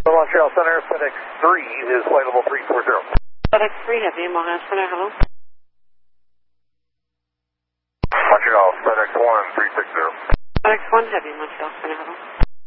Montreal Center, FedEx 3 is flight level 340. FedEx 3 Heavy, Montreal Center, hello. Montreal, FedEx 1, 360. FedEx 1 Heavy, Montreal Center, hello.